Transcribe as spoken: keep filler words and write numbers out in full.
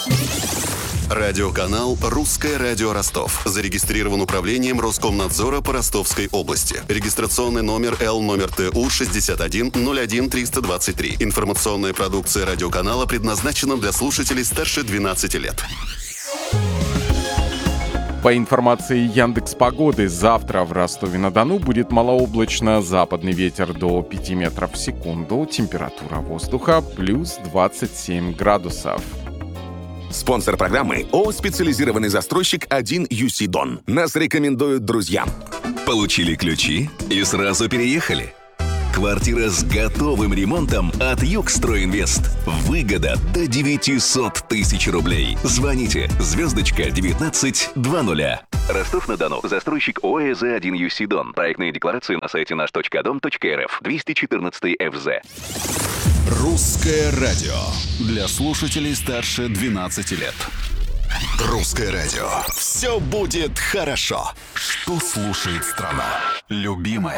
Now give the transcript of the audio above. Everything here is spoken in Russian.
Радиоканал «Русское радио Ростов». Зарегистрирован управлением Роскомнадзора по Ростовской области. Регистрационный номер Л номер Т У шестьдесят один ноль один триста двадцать три. Информационная продукция радиоканала предназначена для слушателей старше двенадцати лет. По информации Яндекс.Погоды, завтра в Ростове-на-Дону будет малооблачно, западный ветер до пяти метров в секунду, температура воздуха плюс двадцать семь градусов. Спонсор программы ООО «Специализированный застройщик один ю си Дон». Нас рекомендуют друзьям. Получили ключи и сразу переехали? Квартира с готовым ремонтом от Югстройинвест. Выгода до девятьсот тысяч рублей. Звоните звездочка девятнадцать двадцать. Ростов-на-Дону. Застройщик ООО «ЭЗ один ю си Дон». Проектные декларации на сайте наш точка дом точка эр эф. двести четырнадцать эф зэ. Русское радио. Для слушателей старше двенадцати лет. Русское радио. Все будет хорошо. Что слушает страна? Любимая.